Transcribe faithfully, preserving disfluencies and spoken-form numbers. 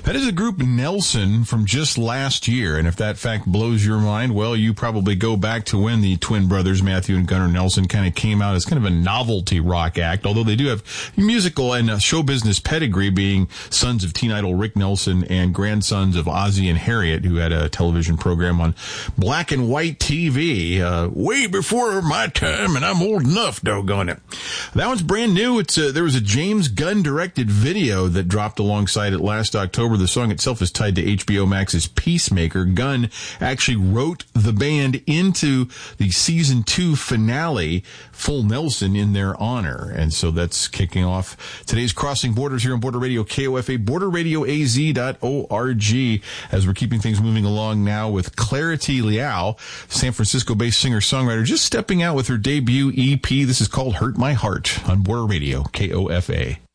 That is the group Nelson from just last year, and if that fact blows your mind, well, you probably go back to when the twin brothers, Matthew and Gunnar Nelson, kind of came out as kind of a novelty rock act, although they do have musical and uh, show business pedigree, being sons of teen idol Rick Nelson and grandsons of Ozzie and Harriet, who had a television program on black and white T V, uh, way before my time, and I'm old enough, doggone it. That one's brand new. It's a, there was a James Gunn-directed video that dropped alongside it last October. The song itself is tied to H B O Max's Peacemaker. Gunn actually wrote the band into the season two finale, Full Nelson, in their honor. And so that's kicking off today's Crossing Borders here on Border Radio K O F A, border radio a z dot org, as we're keeping things moving along now with Clarity Liao, San Francisco-based singer-songwriter, just stepping out with her debut E P. This is called Hurt My Heart on Border Radio K O F A.